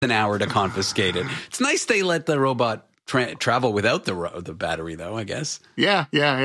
an hour to confiscate it. It's nice they let the robot travel without the battery, though, I guess. Yeah.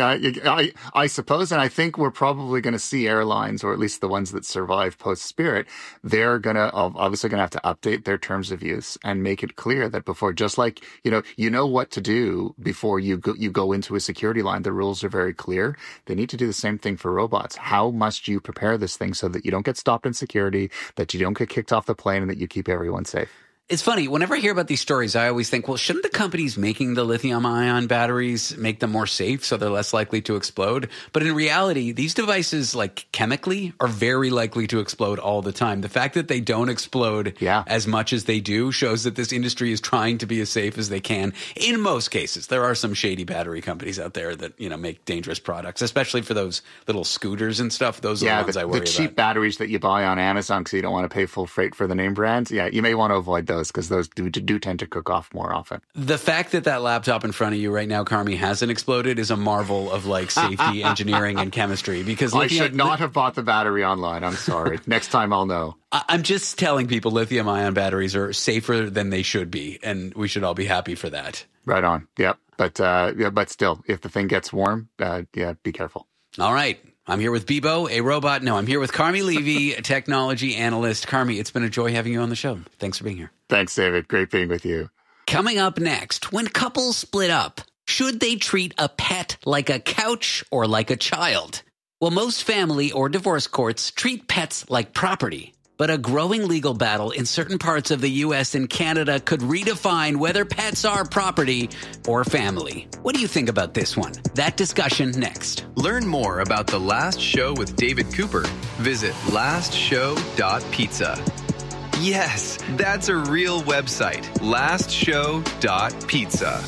I suppose, and I think we're probably going to see airlines, or at least the ones that survive post-Spirit, they're obviously going to have to update their terms of use and make it clear that before, just like, you know what to do before you go into a security line. The rules are very clear. They need to do the same thing for robots. How must you prepare this thing so that you don't get stopped in security, that you don't get kicked off the plane, and that you keep everyone safe? It's funny. Whenever I hear about these stories, I always think, well, shouldn't the companies making the lithium-ion batteries make them more safe so they're less likely to explode? But in reality, these devices, like chemically, are very likely to explode all the time. The fact that they don't explode as much as they do shows that this industry is trying to be as safe as they can. In most cases, there are some shady battery companies out there that, make dangerous products, especially for those little scooters and stuff. Those are the ones I worry about. The cheap batteries that you buy on Amazon because you don't want to pay full freight for the name brands. Yeah, you may want to avoid those, because those do tend to cook off more often. The fact that laptop in front of you right now, Carmi, hasn't exploded is a marvel of safety, engineering, and chemistry. Because I should not have bought the battery online. I'm sorry. Next time I'll know. I'm just telling people lithium-ion batteries are safer than they should be, and we should all be happy for that. Right on. Yep. But still, if the thing gets warm, be careful. All right. I'm here with Bibo, a robot. No, I'm here with Carmi Levy, a technology analyst. Carmi, it's been a joy having you on the show. Thanks for being here. Thanks, David. Great being with you. Coming up next, when couples split up, should they treat a pet like a couch or like a child? Well, most family or divorce courts treat pets like property. But a growing legal battle in certain parts of the U.S. and Canada could redefine whether pets are property or family. What do you think about this one? That discussion next. Learn more about The Last Show with David Cooper. Visit lastshow.pizza. Yes, that's a real website. lastshow.pizza.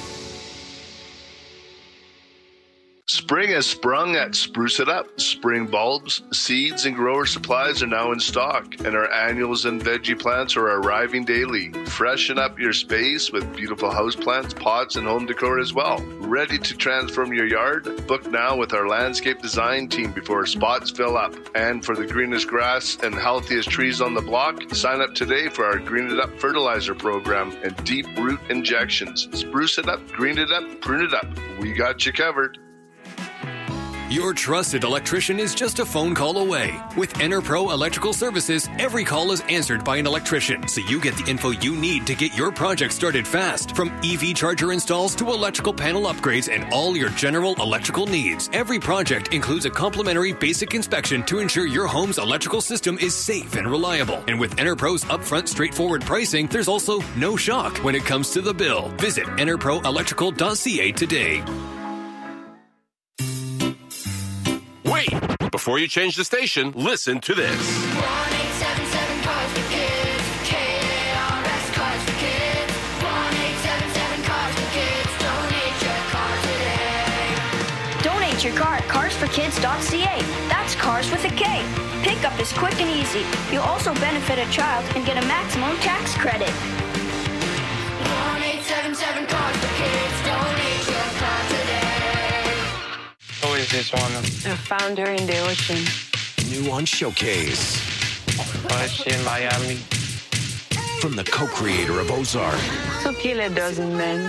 Spring has sprung at Spruce It Up. Spring bulbs, seeds, and grower supplies are now in stock, and our annuals and veggie plants are arriving daily. Freshen up your space with beautiful houseplants, pots, and home decor as well. Ready to transform your yard? Book now with our landscape design team before spots fill up. And for the greenest grass and healthiest trees on the block, sign up today for our Green It Up fertilizer program and deep root injections. Spruce it up, green it up, prune it up. We got you covered. Your trusted electrician is just a phone call away. With EnerPro Electrical Services, every call is answered by an electrician, so you get the info you need to get your project started fast. From EV charger installs to electrical panel upgrades and all your general electrical needs. Every project includes a complimentary basic inspection to ensure your home's electrical system is safe and reliable. And with EnerPro's upfront straightforward pricing, there's also no shock when it comes to the bill. Visit enerproelectrical.ca today. Wait! Before you change the station, listen to this. 1877 Cars for Kids. KARS Cars for Kids. 1877 Cars for Kids. Donate your car today. Donate your car at carsforkids.ca. That's cars with a K. Pickup is quick and easy. You'll also benefit a child and get a maximum tax credit. 1877 Cars for Kids. Donate your car today. Who is this one? A founder in the ocean. New on Showcase. Was she in Miami? From the co-creator of Ozark. So kill a dozen men.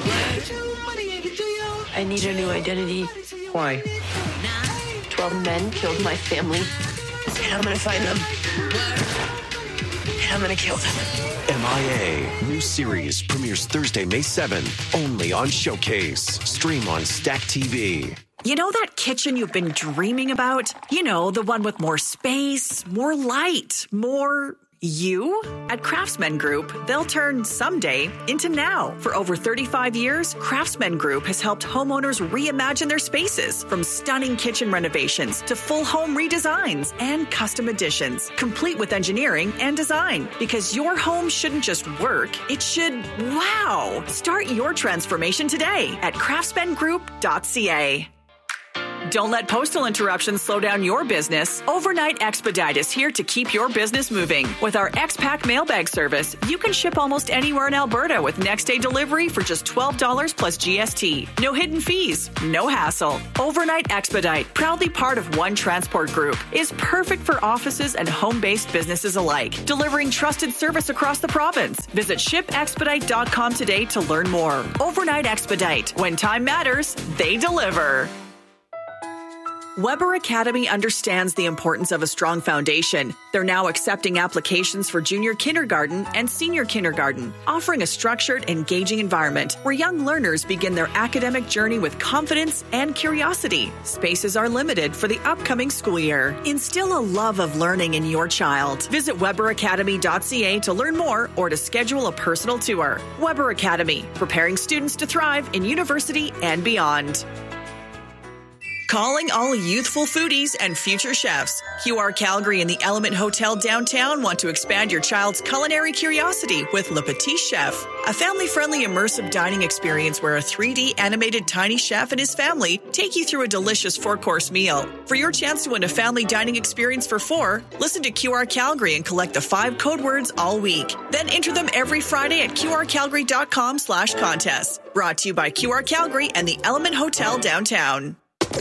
I need a new identity. Why? 12 men killed my family. And I'm gonna find them. And I'm gonna kill them. MIA. New series premieres Thursday, May 7th. Only on Showcase. Stream on Stack TV. You know that kitchen you've been dreaming about? You know, the one with more space, more light, more you? At Craftsman Group, they'll turn someday into now. For over 35 years, Craftsman Group has helped homeowners reimagine their spaces, from stunning kitchen renovations to full home redesigns and custom additions, complete with engineering and design. Because your home shouldn't just work, it should wow. Start your transformation today at craftsmangroup.ca. Don't let postal interruptions slow down your business. Overnight Expedite is here to keep your business moving. With our X-Pack mailbag service, you can ship almost anywhere in Alberta with next-day delivery for just $12 plus GST. No hidden fees, no hassle. Overnight Expedite, proudly part of One Transport Group, is perfect for offices and home-based businesses alike, delivering trusted service across the province. Visit shipexpedite.com today to learn more. Overnight Expedite. When time matters, they deliver. Weber Academy understands the importance of a strong foundation. They're now accepting applications for junior kindergarten and senior kindergarten, offering a structured, engaging environment where young learners begin their academic journey with confidence and curiosity. Spaces are limited for the upcoming school year. Instill a love of learning in your child. Visit weberacademy.ca to learn more or to schedule a personal tour. Weber Academy, preparing students to thrive in university and beyond. Calling all youthful foodies and future chefs. QR Calgary and the Element Hotel downtown want to expand your child's culinary curiosity with Le Petit Chef, a family-friendly immersive dining experience where a 3D animated tiny chef and his family take you through a delicious 4-course meal. For your chance to win a family dining experience for 4, listen to QR Calgary and collect the 5 code words all week. Then enter them every Friday at qrcalgary.com/contests. Brought to you by QR Calgary and the Element Hotel downtown.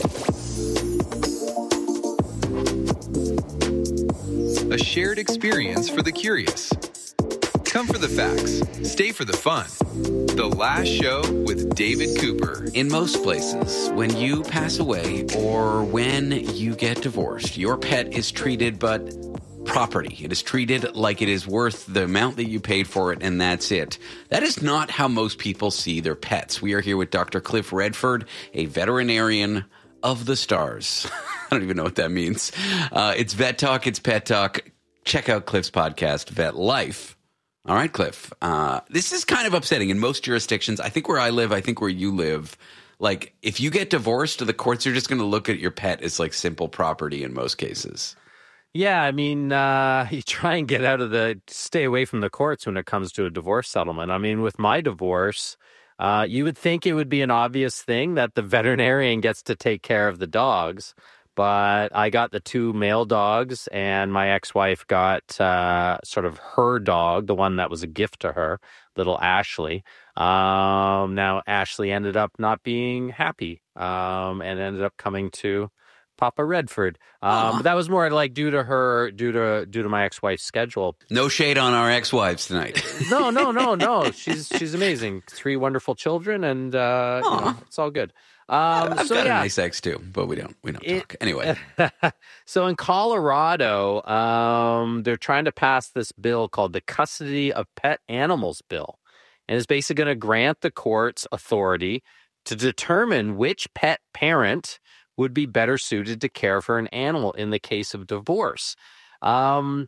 A shared experience for the curious. Come for the facts, stay for the fun. The Last Show with David Cooper. In most places, when you pass away or when you get divorced, your pet is treated but property. It is treated like it is worth the amount that you paid for it, and that's it. That is not how most people see their pets. We are here with Dr. Cliff Redford, a veterinarian of the stars. I don't even know what that means. It's Vet Talk. It's Pet Talk. Check out Cliff's podcast, Vet Life. All right, Cliff. This is kind of upsetting in most jurisdictions. I think where I live, I think where you live, like if you get divorced, the courts are just going to look at your pet as like simple property in most cases. Yeah, I mean, you try and stay away from the courts when it comes to a divorce settlement. I mean, with my divorce, you would think it would be an obvious thing that the veterinarian gets to take care of the dogs. But I got the 2 male dogs, and my ex-wife got sort of her dog, the one that was a gift to her, little Ashley. Now, Ashley ended up not being happy and ended up coming to Papa Redford. But that was more like due to my ex-wife's schedule. No shade on our ex-wives tonight. No. She's amazing. 3 wonderful children, and it's all good. I've got a nice ex too, but we don't talk. Anyway. So in Colorado, they're trying to pass this bill called the Custody of Pet Animals Bill. And it's basically going to grant the courts authority to determine which pet parent would be better suited to care for an animal in the case of divorce. And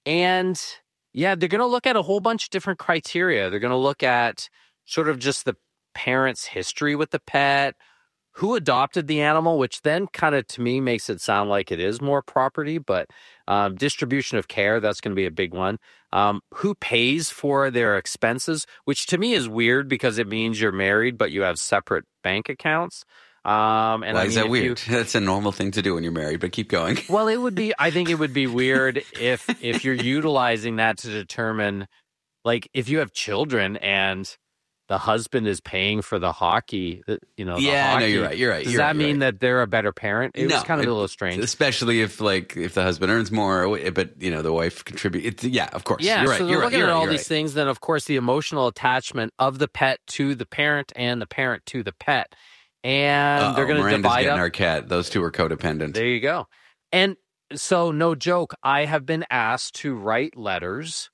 yeah, they're going to look at a whole bunch of different criteria. They're going to look at sort of just the parent's history with the pet, who adopted the animal, which then kind of, to me, makes it sound like it is more property, but distribution of care, that's going to be a big one. Who pays for their expenses, which to me is weird because it means you're married, but you have separate bank accounts. And why is that weird? That's a normal thing to do when you're married, but keep going. Well, I think it would be weird if you're utilizing that to determine, like, if you have children and the husband is paying for the hockey, Yeah, hockey. No, you're right. Does that mean that they're a better parent? It was kind of a little strange. Especially if the husband earns more, but, the wife contributes. Yeah, of course. Yeah, you're right. So they're looking at all these things. Then, of course, the emotional attachment of the pet to the parent and the parent to the pet. And they're going to divide up. Our cat. Those two are codependent. There you go. And so, no joke, I have been asked to write letters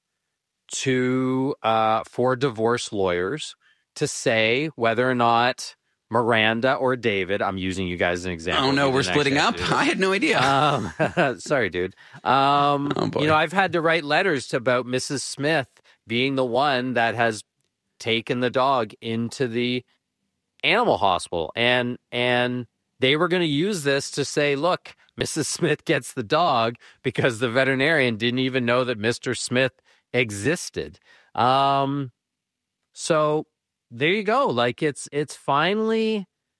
for divorce lawyers to say whether or not Miranda or David, I'm using you guys as an example. Oh, no, we're splitting up? I had no idea. Sorry, dude. Oh, boy. I've had to write letters about Mrs. Smith being the one that has taken the dog into the animal hospital. And they were going to use this to say, look, Mrs. Smith gets the dog because the veterinarian didn't even know that Mr. Smith existed. So there you go. Like it's finally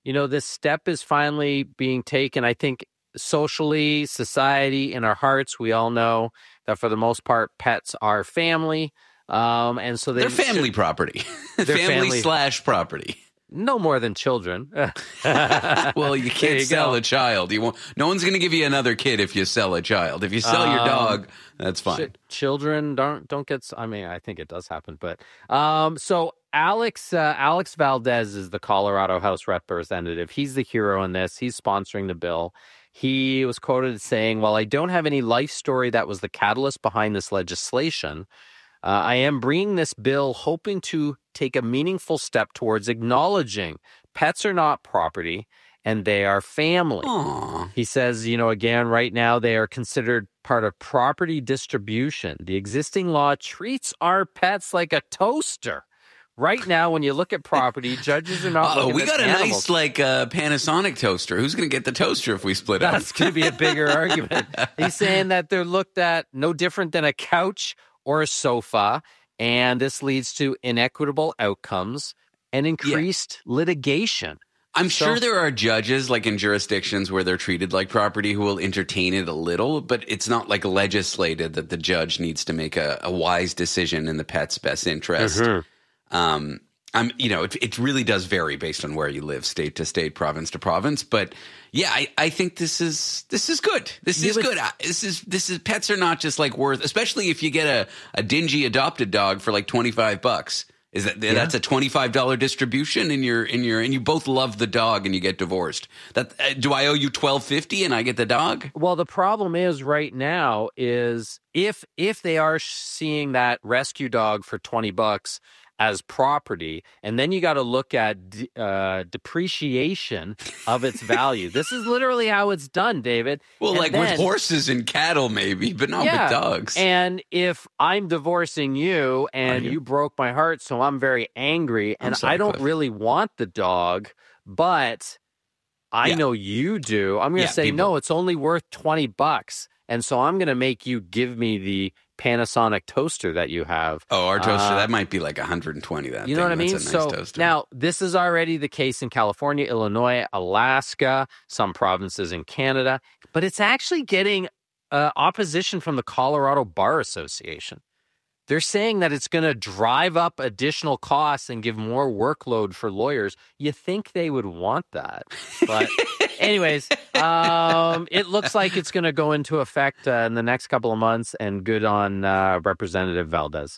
this step is finally being taken. I think socially, society, in our hearts, we all know that for the most part, pets are family. And so they're family property. They're family/property. No more than children. Well, you can't sell a child. No one's going to give you another kid if you sell a child. If you sell your dog, that's fine. Children don't get. I mean, I think it does happen, but so Alex Valdez is the Colorado House representative. He's the hero in this. He's sponsoring the bill. He was quoted as saying, "While I don't have any life story that was the catalyst behind this legislation, I am bringing this bill hoping to take a meaningful step towards acknowledging pets are not property and they are family." Aww. He says, again, right now they are considered part of property distribution. The existing law treats our pets like a toaster. Right now, when you look at property, judges are not looking we at got a animals. nice Panasonic toaster. Who's going to get the toaster if we split up? That's going to be a bigger argument. He's saying that they're looked at no different than a couch or a sofa, and this leads to inequitable outcomes and increased litigation. I'm sure there are judges, like in jurisdictions where they're treated like property, who will entertain it a little, but it's not like legislated that the judge needs to make a wise decision in the pet's best interest. It really does vary based on where you live, state to state, province to province. But yeah, I think this is good. This is good. This is pets are not just like worth, especially if you get a dingy adopted dog for like $25. That's a $25 distribution and you both love the dog and you get divorced. Do I owe you $12.50 and I get the dog? Well, the problem is right now is if they are seeing that rescue dog for $20 as property, and then you got to look at depreciation of its value. This is literally how it's done, David. Well, with horses and cattle, maybe, but not with dogs. And if I'm divorcing you and you broke my heart, so I'm very angry, and I don't really want the dog, but I know you do, I'm going to say, no, it's only worth $20. And so I'm going to make you give me the Panasonic toaster that you have. Oh, our toaster, that might be like $120. You know what I mean? That's a nice toaster. Now, this is already the case in California, Illinois, Alaska, some provinces in Canada, but it's actually getting opposition from the Colorado Bar Association. They're saying that it's going to drive up additional costs and give more workload for lawyers. You think they would want that. But anyways, it looks like it's going to go into effect in the next couple of months, and good on Representative Valdez.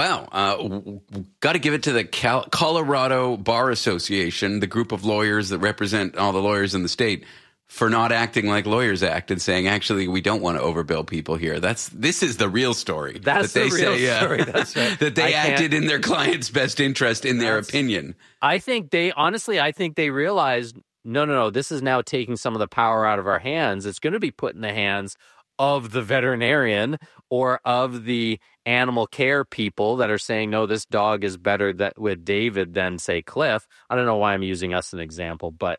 Wow. Got to give it to the Colorado Bar Association, the group of lawyers that represent all the lawyers in the state, for not acting like lawyers act and saying, actually, we don't want to overbill people here. This is the real story. That's the real story. That's right. That they acted in their client's best interest, in their opinion. I think they realized, no, this is now taking some of the power out of our hands. It's going to be put in the hands of the veterinarian or of the animal care people that are saying, no, this dog is better with David than, say, Cliff. I don't know why I'm using us as an example, but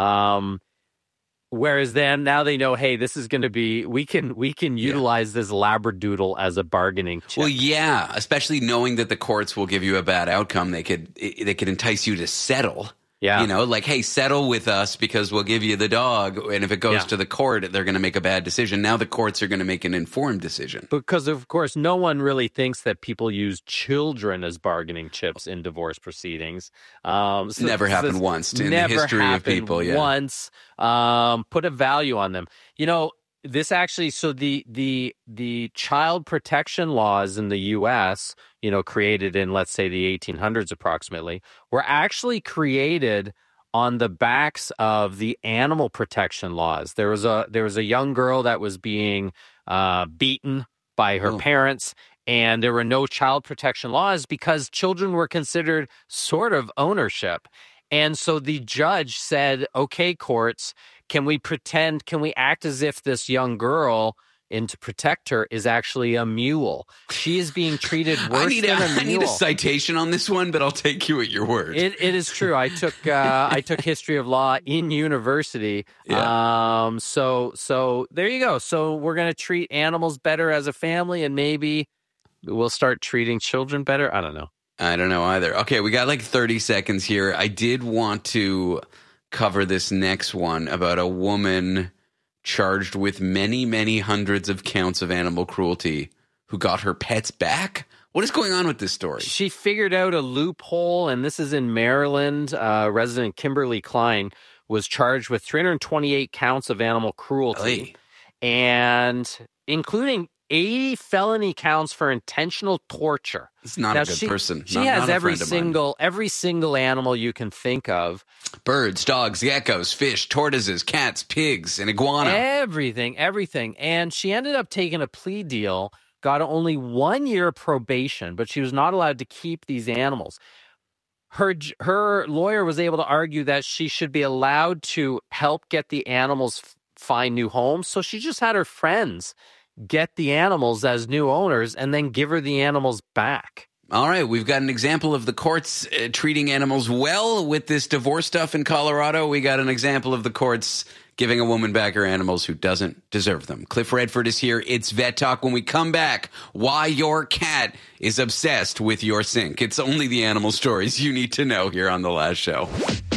whereas then now they know, hey, this is going to be, we can utilize this Labradoodle as a bargaining chip. Well, yeah, especially knowing that the courts will give you a bad outcome. They could entice you to settle. Yeah. Hey, settle with us because we'll give you the dog. And if it goes to the court, they're going to make a bad decision. Now the courts are going to make an informed decision. Because, of course, no one really thinks that people use children as bargaining chips in divorce proceedings. Never happened once in the history of people. Yeah. Once. Put a value on them. This actually, so the child protection laws in the U.S., created in, let's say, the 1800s approximately, were actually created on the backs of the animal protection laws. There was a young girl that was being beaten by her parents, and there were no child protection laws because children were considered sort of ownership. And so the judge said, okay, courts, can we act as if this young girl, and to protect her, is actually a mule? She is being treated worse than a mule. I need a citation on this one, but I'll take you at your word. It is true. I took history of law in university. Yeah. So there you go. So we're going to treat animals better as a family, and maybe we'll start treating children better. I don't know. I don't know either. Okay, we got like 30 seconds here. I did want to cover this next one about a woman charged with many, many hundreds of counts of animal cruelty who got her pets back. What is going on with this story? She figured out a loophole, and this is in Maryland. Resident Kimberly Klein was charged with 328 counts of animal cruelty, and including 80 felony counts for intentional torture. It's not a good person. She Not has a every friend of mine. single animal you can think of. Birds, dogs, geckos, fish, tortoises, cats, pigs, and iguana. Everything. And she ended up taking a plea deal, got only 1 year probation, but she was not allowed to keep these animals. Her lawyer was able to argue that she should be allowed to help get the animals find new homes. So she just had her friends get the animals as new owners and then give her the animals back. All right, we've got an example of the courts treating animals well with this divorce stuff in Colorado. We got an example of the courts giving a woman back her animals who doesn't deserve them. Cliff Redford is here. It's Vet Talk. When we come back, why your cat is obsessed with your sink. It's only the animal stories you need to know here on The Last Show.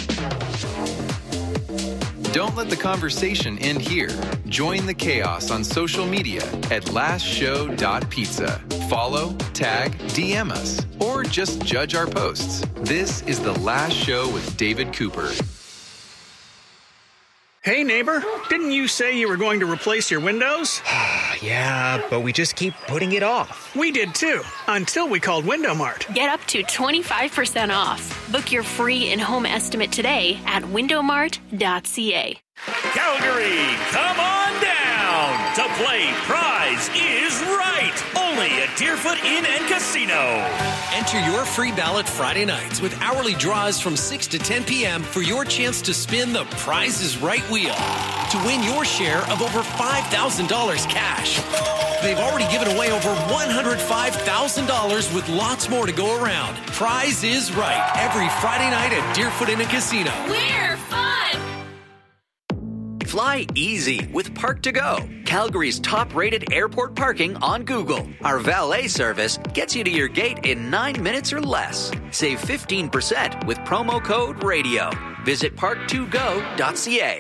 Don't let the conversation end here. Join the chaos on social media at lastshow.pizza. Follow, tag, DM us, or just judge our posts. This is The Last Show with David Cooper. Hey, neighbor, didn't you say you were going to replace your windows? Yeah, but we just keep putting it off. We did too, until we called Window Mart. Get up to 25% off. Book your free in-home estimate today at windowmart.ca. Calgary, come on down to play Prize is Right, only at Deerfoot Inn and Casino. Enter your free ballot Friday nights with hourly draws from 6 to 10 p.m. for your chance to spin the Prize is Right wheel to win your share of over $5,000 cash. They've already given away over $105,000 with lots more to go around. Prize is Right every Friday night at Deerfoot Inn and Casino. We're fun! Fly easy with Park2Go, Calgary's top-rated airport parking on Google. Our valet service gets you to your gate in 9 minutes or less. Save 15% with promo code RADIO. Visit park2go.ca.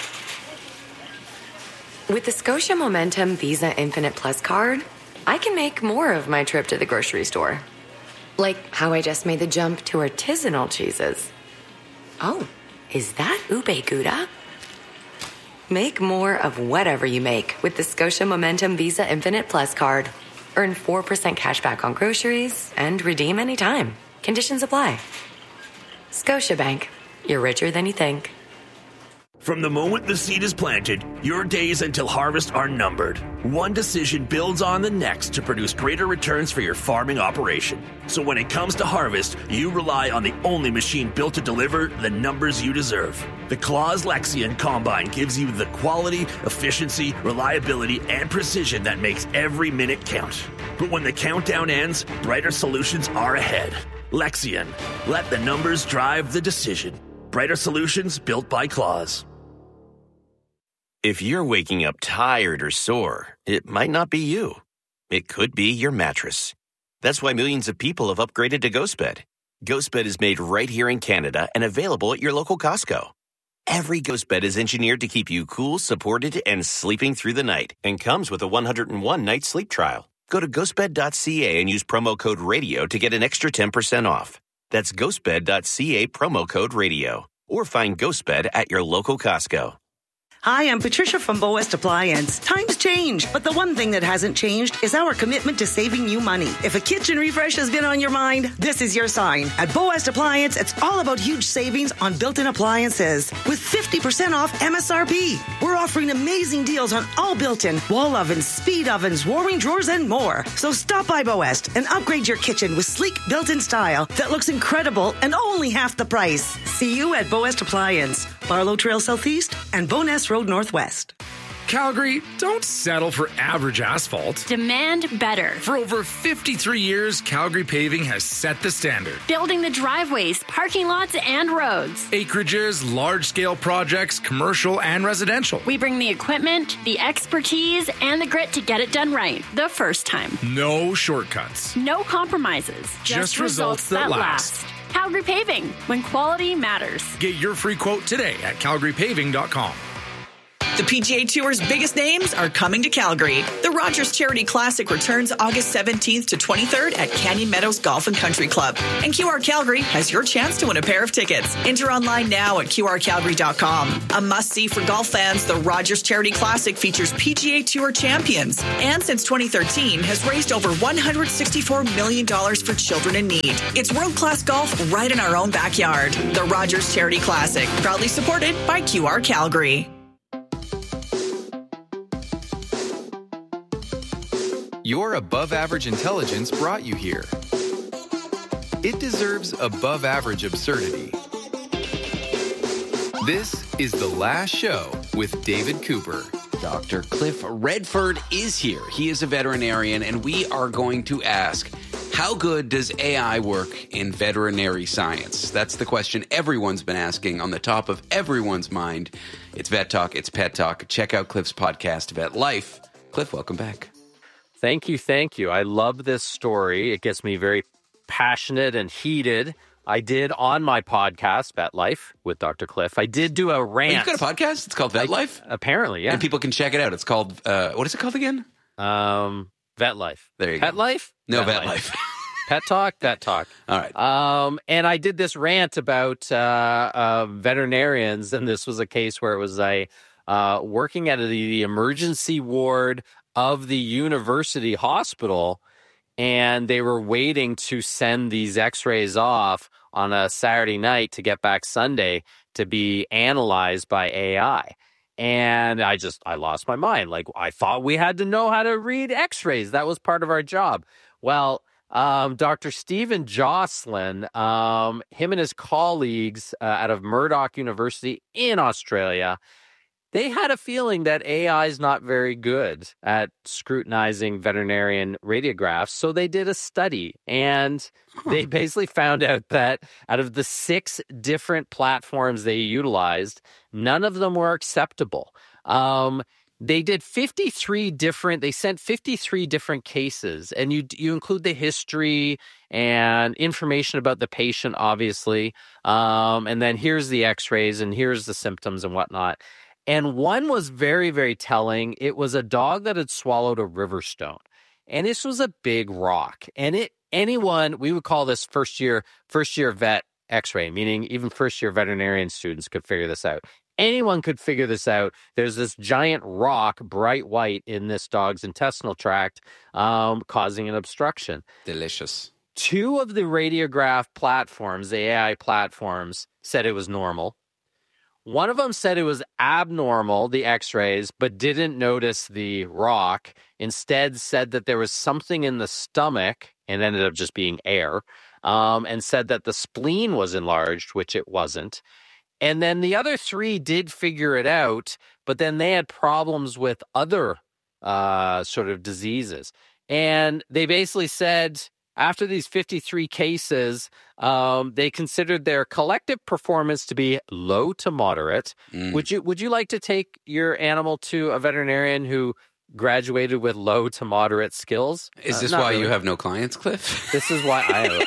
With the Scotia Momentum Visa Infinite Plus card, I can make more of my trip to the grocery store. Like how I just made the jump to artisanal cheeses. Oh, is that ube gouda? Make more of whatever you make with the Scotia Momentum Visa Infinite Plus card. Earn 4% cash back on groceries and redeem anytime. Conditions apply. Scotiabank. You're richer than you think. From the moment the seed is planted, your days until harvest are numbered. One decision builds on the next to produce greater returns for your farming operation. So when it comes to harvest, you rely on the only machine built to deliver the numbers you deserve. The Claas Lexion Combine gives you the quality, efficiency, reliability, and precision that makes every minute count. But when the countdown ends, brighter solutions are ahead. Lexion. Let the numbers drive the decision. Brighter solutions built by Claas. If you're waking up tired or sore, it might not be you. It could be your mattress. That's why millions of people have upgraded to GhostBed. GhostBed is made right here in Canada and available at your local Costco. Every GhostBed is engineered to keep you cool, supported, and sleeping through the night, and comes with a 101-night sleep trial. Go to ghostbed.ca and use promo code RADIO to get an extra 10% off. That's ghostbed.ca promo code RADIO. Or find GhostBed at your local Costco. Hi, I'm Patricia from Bow West Appliance. Times change, but the one thing that hasn't changed is our commitment to saving you money. If a kitchen refresh has been on your mind, this is your sign. At Bow West Appliance, it's all about huge savings on built-in appliances with 50% off MSRP. We're offering amazing deals on all built-in wall ovens, speed ovens, warming drawers, and more. So stop by Bow West and upgrade your kitchen with sleek built-in style that looks incredible and only half the price. See you at Bow West Appliance, Barlow Trail Southeast and Bowness Road Northwest. Calgary, don't settle for average asphalt. Demand better. For over 53 years, Calgary Paving has set the standard. Building the driveways, parking lots, and roads. Acreages, large-scale projects, commercial and residential. We bring the equipment, the expertise, and the grit to get it done right the first time. No shortcuts. No compromises. Just results that last. Calgary Paving, when quality matters. Get your free quote today at calgarypaving.com. The PGA Tour's biggest names are coming to Calgary. The Rogers Charity Classic returns August 17th to 23rd at Canyon Meadows Golf and Country Club. And QR Calgary has your chance to win a pair of tickets. Enter online now at qrcalgary.com. A must-see for golf fans, the Rogers Charity Classic features PGA Tour champions. And since 2013, has raised over $164 million for children in need. It's world-class golf right in our own backyard. The Rogers Charity Classic, proudly supported by QR Calgary. Your above average intelligence brought you here. It deserves above average absurdity. This is The Last Show with David Cooper. Dr. Cliff Redford is here. He is a veterinarian, and we are going to ask, how good does AI work in veterinary science? That's the question everyone's been asking on the top of everyone's mind. It's Vet Talk, it's Pet Talk. Check out Cliff's podcast, Vet Life. Cliff, welcome back. Thank you. I love this story. It gets me very passionate and heated. I did on my podcast, Vet Life, with Dr. Cliff. I did do a rant. Oh, you've got a podcast? It's called Vet Life? Apparently, yeah. And people can check it out. It's called, what is it called again? Vet Life. There you Pet go. Life? No, Vet Life. Pet Talk, Vet Talk. All right. And I did this rant about veterinarians, and this was a case where it was working at the emergency ward of the university hospital, and they were waiting to send these x-rays off on a Saturday night to get back Sunday to be analyzed by AI. And I lost my mind. Like, I thought we had to know how to read x-rays. That was part of our job. Well, Dr. Stephen Jocelyn, him and his colleagues out of Murdoch University in Australia, they had a feeling that AI is not very good at scrutinizing veterinarian radiographs. So they did a study, and they basically found out that out of the 6 different platforms they utilized, none of them were acceptable. They did 53 different, they sent 53 different cases, and you include the history and information about the patient, obviously. And then here's the x-rays and here's the symptoms and whatnot. And one was very, very telling. It was a dog that had swallowed a river stone. And this was a big rock. And we would call this first year vet x-ray, meaning even first year veterinarian students could figure this out. Anyone could figure this out. There's this giant rock, bright white, in this dog's intestinal tract, causing an obstruction. Delicious. 2 of the radiograph platforms, the AI platforms, said it was normal. One of them said it was abnormal, the x-rays, but didn't notice the rock. Instead said that there was something in the stomach, and ended up just being air, and said that the spleen was enlarged, which it wasn't. And then the other 3 did figure it out, but then they had problems with other sort of diseases. And they basically said, after these 53 cases, they considered their collective performance to be low to moderate. Would you like to take your animal to a veterinarian who graduated with low to moderate skills? Is this why you have no clients, Cliff? This is why I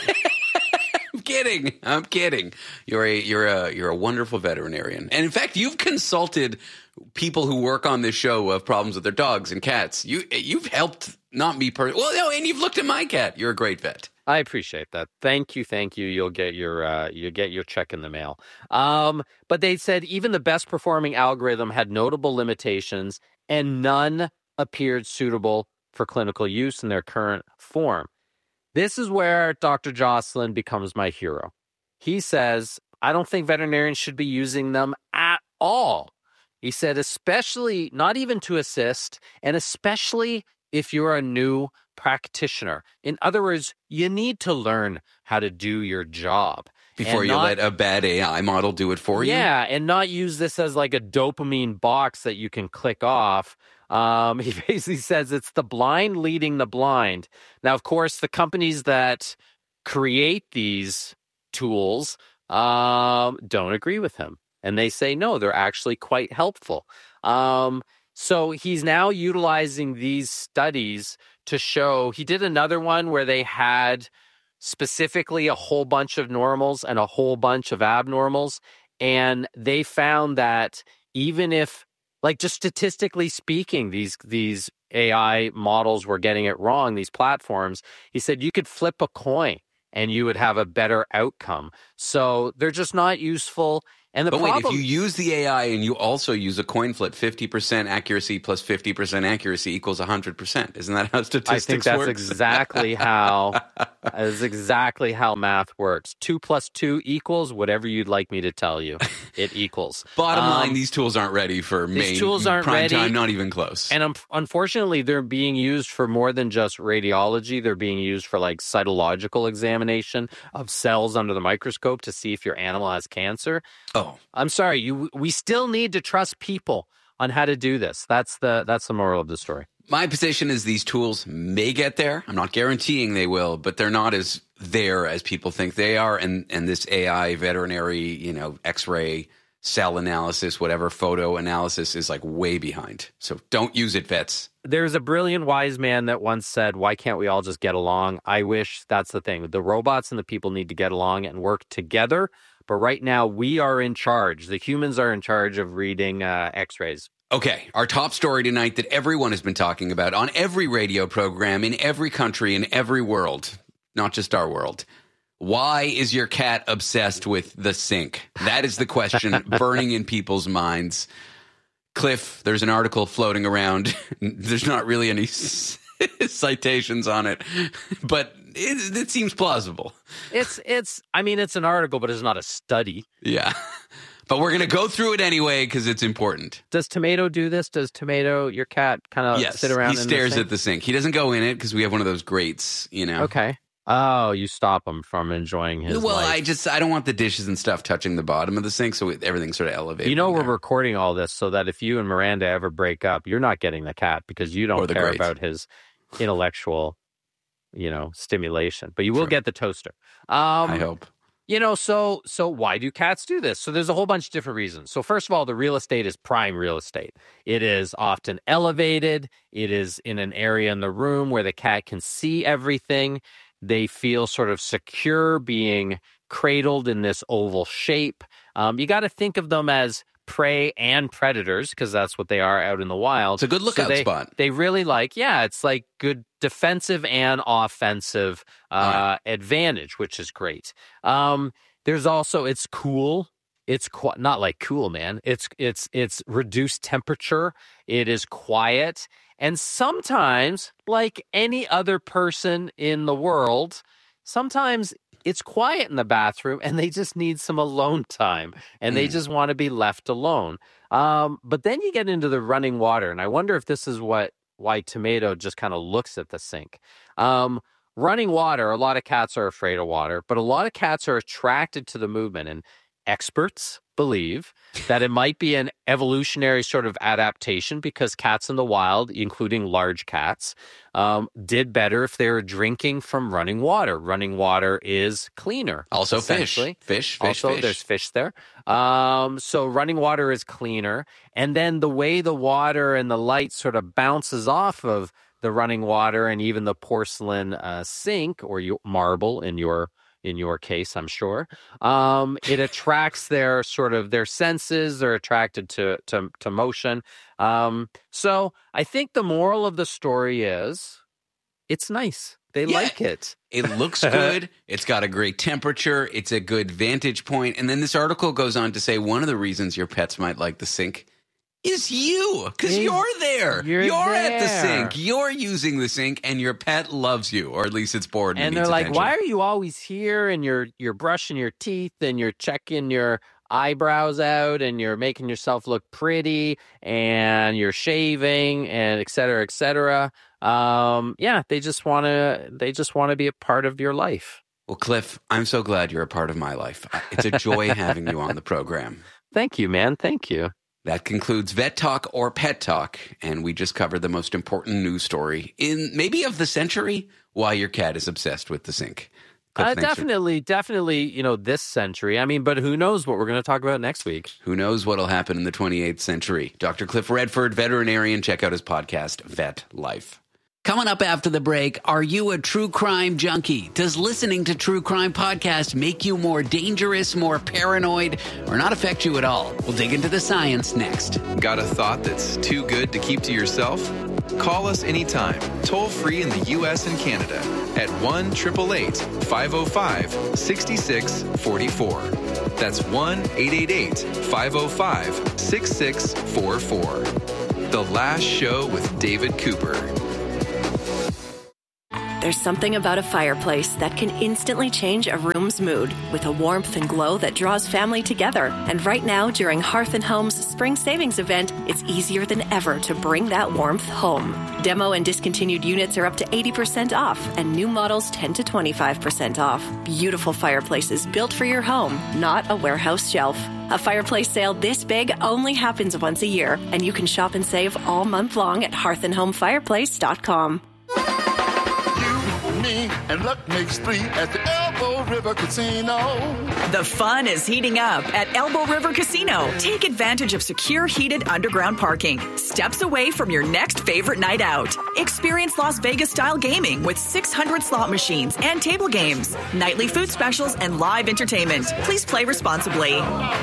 I'm kidding. You're a wonderful veterinarian. And in fact, you've consulted people who work on this show who have problems with their dogs and cats. You've helped, not me personally. Well, no, and you've looked at my cat. You're a great vet. I appreciate that. Thank you. You'll get your check in the mail. But they said even the best performing algorithm had notable limitations, and none appeared suitable for clinical use in their current form. This is where Dr. Jocelyn becomes my hero. He says, I don't think veterinarians should be using them at all. He said, especially not even to assist, and especially if you're a new practitioner. In other words, you need to learn how to do your job. Before and you not- let a bad AI model do it for you? Yeah, and not use this as like a dopamine box that you can click off. He basically says it's the blind leading the blind. Now, of course, the companies that create these tools don't agree with him. And they say, no, they're actually quite helpful. So he's now utilizing these studies to show. He did another one where they had specifically a whole bunch of normals and a whole bunch of abnormals. And they found that even if, like, just statistically speaking, these AI models were getting it wrong, these platforms, he said you could flip a coin and you would have a better outcome. So they're just not useful. And the But problem, wait, if you use the AI and you also use a coin flip, 50% accuracy plus 50% accuracy equals 100%. Isn't that how statistics I think that's work? exactly how math works. 2 plus 2 equals whatever you'd like me to tell you. It equals. Bottom line, these tools aren't ready for these tools aren't prime ready. time, not even close. And unfortunately, they're being used for more than just radiology. They're being used for like cytological examination of cells under the microscope to see if your animal has cancer. Oh, I'm sorry. We still need to trust people on how to do this. That's the moral of the story. My position is these tools may get there. I'm not guaranteeing they will, but they're not as there as people think they are. And this AI veterinary, X-ray cell analysis, whatever photo analysis is like way behind. So don't use it, vets. There's a brilliant wise man that once said, why can't we all just get along? I wish that's the thing. The robots and the people need to get along and work together. But right now, we are in charge. The humans are in charge of reading X-rays. Okay, our top story tonight that everyone has been talking about on every radio program in every country in every world, not just our world. Why is your cat obsessed with the sink? That is the question burning in people's minds. Cliff, there's an article floating around. There's not really any citations on it, but it seems plausible. It's an article, but it's not a study. Yeah. But we're going to go through it anyway because it's important. Does Tomato do this? Does Tomato, your cat, kind of sit around? He stares at the sink. He doesn't go in it because we have one of those grates, Okay. Oh, you stop him from enjoying his life. I don't want the dishes and stuff touching the bottom of the sink, so everything's sort of elevated. We're recording all this so that if you and Miranda ever break up, you're not getting the cat because you don't care about his intellectual, stimulation. But you will get the toaster. I hope. So why do cats do this? So there's a whole bunch of different reasons. So first of all, the real estate is prime real estate. It is often elevated. It is in an area in the room where the cat can see everything. They feel sort of secure being cradled in this oval shape. You got to think of them as prey and predators because that's what they are out in the wild. It's a good lookout spot. They really it's like good defensive and offensive advantage, which is great. There's also, it's cool. It's not like cool, man. It's reduced temperature. It is quiet. And sometimes, like any other person in the world, sometimes it's quiet in the bathroom and they just need some alone time and they just want to be left alone. But then you get into the running water. And I wonder if this is why Tomato just kind of looks at the sink. Running water, a lot of cats are afraid of water, but a lot of cats are attracted to the movement. And experts believe that it might be an evolutionary sort of adaptation because cats in the wild, including large cats, did better if they were drinking from running water. Running water is cleaner. Also fish. There's fish there. So running water is cleaner. And then the way the water and the light sort of bounces off of the running water and even the porcelain sink or marble in your case, I'm sure, it attracts their senses. They're attracted to motion. So I think the moral of the story is it's nice. They like it. It looks good. It's got a great temperature. It's a good vantage point. And then this article goes on to say one of the reasons your pets might like the sink is you, because you're there. You're at the sink. You're using the sink, and your pet loves you, or at least it's bored. And they're like, "Why are you always here? And you're brushing your teeth, and you're checking your eyebrows out, and you're making yourself look pretty, and you're shaving, and et cetera, et cetera." They just want to be a part of your life. Well, Cliff, I'm so glad you're a part of my life. It's a joy having you on the program. Thank you, man. Thank you. That concludes Vet Talk or Pet Talk, and we just covered the most important news story in maybe of the century, why your cat is obsessed with the sink. Cliff, Definitely, this century. I mean, but who knows what we're going to talk about next week? Who knows what'll happen in the 28th century? Dr. Cliff Redford, veterinarian. Check out his podcast, Vet Life. Coming up after the break, are you a true crime junkie? Does listening to true crime podcasts make you more dangerous, more paranoid, or not affect you at all? We'll dig into the science next. Got a thought that's too good to keep to yourself? Call us anytime, toll free in the U.S. and Canada at 1-888-505-6644. That's 1-888-505-6644. The Last Show with David Cooper. There's something about a fireplace that can instantly change a room's mood with a warmth and glow that draws family together. And right now, during Hearth & Home's Spring Savings event, it's easier than ever to bring that warmth home. Demo and discontinued units are up to 80% off, and new models 10 to 25% off. Beautiful fireplaces built for your home, not a warehouse shelf. A fireplace sale this big only happens once a year, and you can shop and save all month long at hearthandhomefireplace.com. Me and luck makes three at the Elbow River Casino. The fun is heating up at Elbow River Casino. Take advantage of secure, heated underground parking, steps away from your next favorite night out. Experience Las Vegas-style gaming with 600 slot machines and table games, nightly food specials, and live entertainment. Please play responsibly.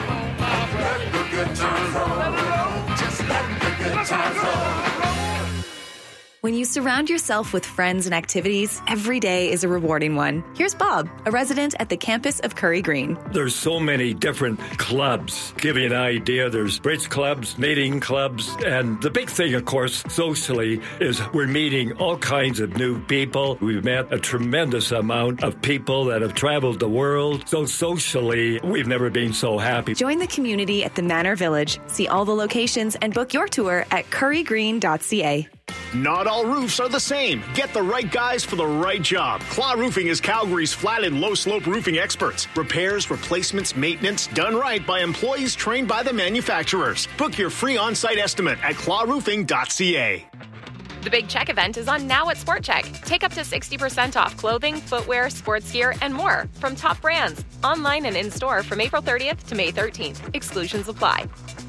When you surround yourself with friends and activities, every day is a rewarding one. Here's Bob, a resident at the campus of Curry Green. There's so many different clubs. Give you an idea, there's bridge clubs, knitting clubs, and the big thing, of course, socially, is we're meeting all kinds of new people. We've met a tremendous amount of people that have traveled the world. So socially, we've never been so happy. Join the community at the Manor Village. See all the locations and book your tour at currygreen.ca. Not all roofs are the same. Get the right guys for the right job. Claw Roofing is Calgary's flat and low-slope roofing experts. Repairs, replacements, maintenance, done right by employees trained by the manufacturers. Book your free on-site estimate at clawroofing.ca. The Big Check event is on now at Sport Check. Take up to 60% off clothing, footwear, sports gear, and more from top brands. Online and in-store from April 30th to May 13th. Exclusions apply.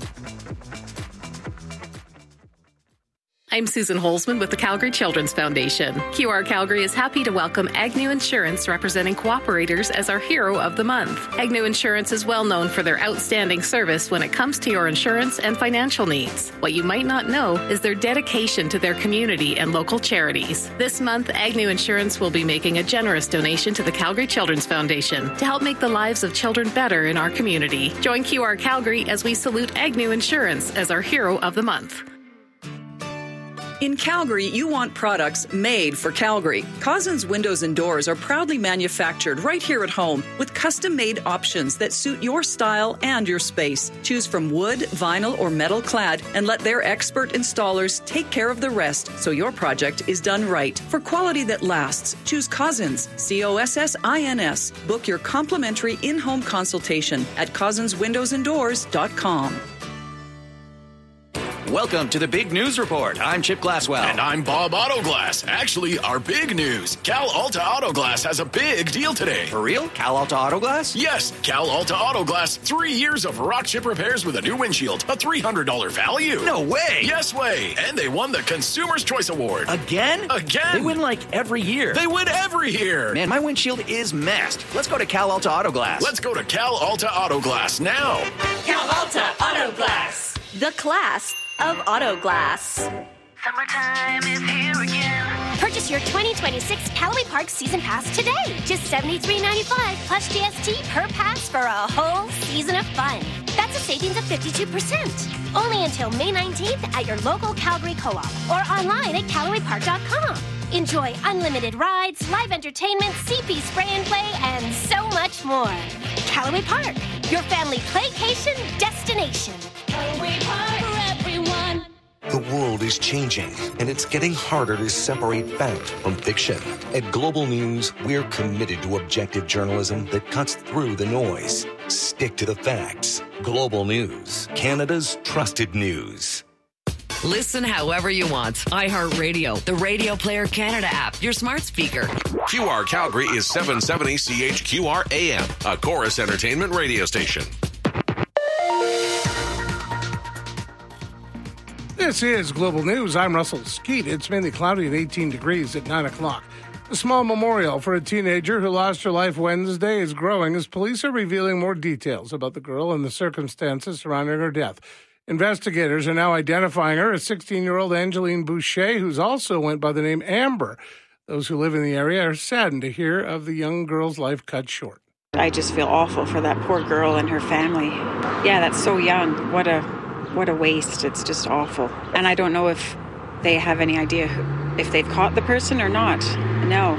I'm Susan Holzman with the Calgary Children's Foundation. QR Calgary is happy to welcome Agnew Insurance, representing cooperators, as our Hero of the Month. Agnew Insurance is well known for their outstanding service when it comes to your insurance and financial needs. What you might not know is their dedication to their community and local charities. This month, Agnew Insurance will be making a generous donation to the Calgary Children's Foundation to help make the lives of children better in our community. Join QR Calgary as we salute Agnew Insurance as our Hero of the Month. In Calgary, you want products made for Calgary. Cousins Windows and Doors are proudly manufactured right here at home with custom-made options that suit your style and your space. Choose from wood, vinyl, or metal clad and let their expert installers take care of the rest so your project is done right. For quality that lasts, choose Cousins, COSSINS. Book your complimentary in-home consultation at cousinswindowsanddoors.com. Welcome to the Big News Report. I'm Chip Glasswell. And I'm Bob Autoglass. Actually, our big news. Cal Alta Autoglass has a big deal today. For real? Cal Alta Autoglass? Yes, Cal Alta Autoglass. 3 years of rock chip repairs with a new windshield. A $300 value. No way. Yes way. And they won the Consumer's Choice Award. Again? Again. They win like every year. They win every year. Man, my windshield is masked. Let's go to Cal Alta Autoglass. Let's go to Cal Alta Autoglass now. Cal Alta Autoglass. The class of auto glass. Summertime is here again. Purchase your 2026 Callaway Park Season Pass today. Just $73.95 plus GST per pass for a whole season of fun. That's a savings of 52%. Only until May 19th at your local Calgary Co-op or online at CallawayPark.com. Enjoy unlimited rides, live entertainment, CP spray and play, and so much more. Callaway Park, your family playcation destination. Callaway Park for everyone. The world is changing, and it's getting harder to separate fact from fiction. At Global News, we're committed to objective journalism that cuts through the noise. Stick to the facts. Global News, Canada's trusted news. Listen however you want. iHeartRadio, the Radio Player Canada app, your smart speaker. QR Calgary is 770 CHQR AM, a Chorus Entertainment radio station. This is Global News. I'm Russell Skeet. It's mainly cloudy at 18 degrees at 9 o'clock. A small memorial for a teenager who lost her life Wednesday is growing as police are revealing more details about the girl and the circumstances surrounding her death. Investigators are now identifying her as 16-year-old Angeline Boucher, who's also went by the name Amber. Those who live in the area are saddened to hear of the young girl's life cut short. I just feel awful for that poor girl and her family. Yeah, that's so young. What a waste. It's just awful. And I don't know if they have any idea if they've caught the person or not. No.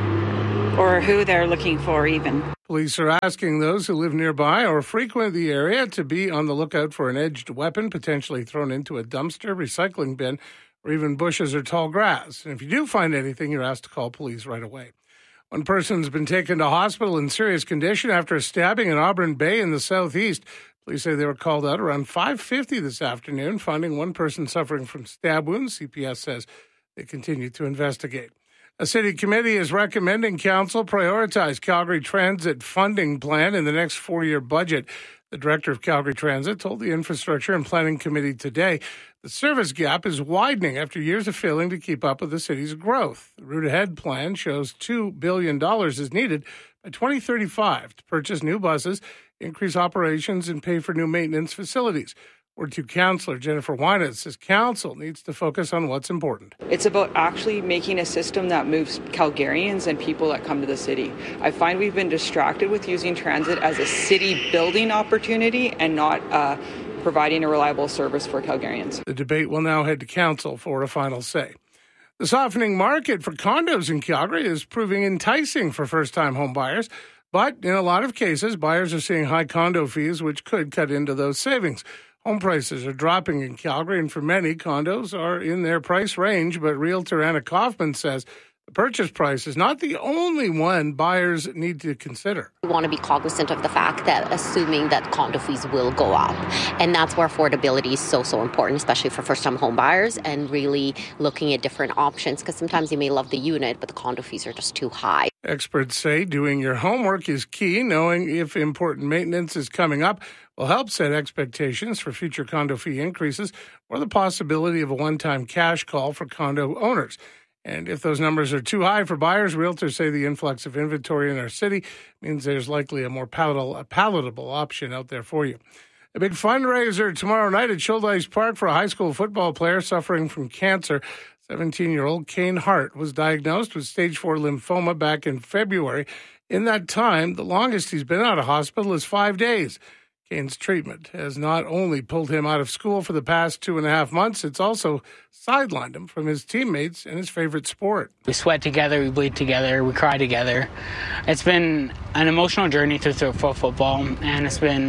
Or who they're looking for even. Police are asking those who live nearby or frequent the area to be on the lookout for an edged weapon potentially thrown into a dumpster, recycling bin, or even bushes or tall grass. And if you do find anything, you're asked to call police right away. One person's been taken to hospital in serious condition after a stabbing in Auburn Bay in the southeast. Police say they were called out around 5:50 this afternoon, finding one person suffering from stab wounds. CPS says they continue to investigate. A city committee is recommending council prioritize Calgary Transit funding plan in the next 4-year budget. The director of Calgary Transit told the Infrastructure and Planning Committee today the service gap is widening after years of failing to keep up with the city's growth. The Route Ahead plan shows $2 billion is needed by 2035 to purchase new buses, increase operations, and pay for new maintenance facilities. Ward 2 Councillor Jennifer Wynett says council needs to focus on what's important. It's about actually making a system that moves Calgarians and people that come to the city. I find we've been distracted with using transit as a city building opportunity and not providing a reliable service for Calgarians. The debate will now head to council for a final say. The softening market for condos in Calgary is proving enticing for first-time home buyers, but in a lot of cases, buyers are seeing high condo fees, which could cut into those savings. Home prices are dropping in Calgary, and for many, condos are in their price range, but realtor Anna Kaufman says the purchase price is not the only one buyers need to consider. We want to be cognizant of the fact that assuming that condo fees will go up, and that's where affordability is so important, especially for first-time home buyers, and really looking at different options, because sometimes you may love the unit, but the condo fees are just too high. Experts say doing your homework is key. Knowing if important maintenance is coming up will help set expectations for future condo fee increases or the possibility of a one-time cash call for condo owners. And if those numbers are too high for buyers, realtors say the influx of inventory in our city means there's likely a more palatable option out there for you. A big fundraiser tomorrow night at Shouldice Park for a high school football player suffering from cancer. 17-year-old Kane Hart was diagnosed with stage 4 lymphoma back in February. In that time, the longest he's been out of hospital is 5 days. Kane's treatment has not only pulled him out of school for the past 2.5 months, it's also sidelined him from his teammates and his favorite sport. We sweat together, we bleed together, we cry together. It's been an emotional journey through football, and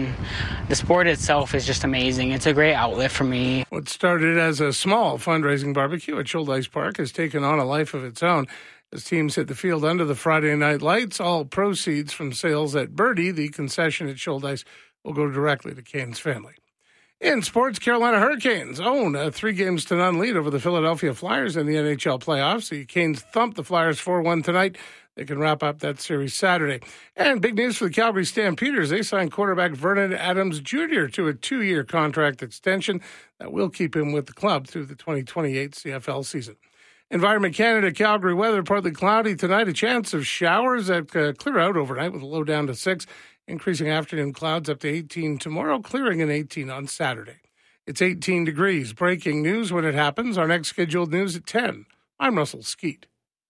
the sport itself is just amazing. It's a great outlet for me. What started as a small fundraising barbecue at Shouldice Park has taken on a life of its own. As teams hit the field under the Friday night lights, all proceeds from sales at Birdie, the concession at Shouldice, will go directly to Kane's family. In sports, Carolina Hurricanes own a 3-0 lead over the Philadelphia Flyers in the NHL playoffs. The Canes thumped the Flyers 4-1 tonight. They can wrap up that series Saturday. And big news for the Calgary Stampeders. They signed quarterback Vernon Adams Jr. to a 2-year contract extension that will keep him with the club through the 2028 CFL season. Environment Canada, Calgary weather, partly cloudy tonight. A chance of showers that clear out overnight with a low down to 6. Increasing afternoon clouds up to 18 tomorrow, clearing in 18 on Saturday. It's 18 degrees. Breaking news when it happens. Our next scheduled news at 10. I'm Russell Skeet.